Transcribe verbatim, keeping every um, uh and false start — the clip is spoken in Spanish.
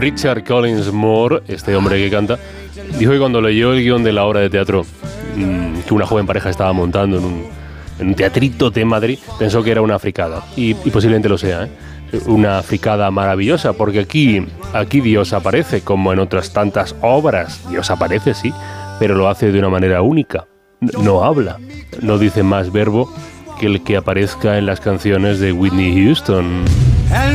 Richard Collins Moore, este hombre que canta, dijo que cuando leyó el guión de la obra de teatro mmm, que una joven pareja estaba montando en un, en un teatrito de Madrid, pensó que era una fricada, y, y posiblemente lo sea, ¿eh? Una fricada maravillosa, porque aquí, aquí Dios aparece, como en otras tantas obras. Dios aparece, sí, pero lo hace de una manera única. No habla, no dice más verbo que el que aparezca en las canciones de Whitney Houston.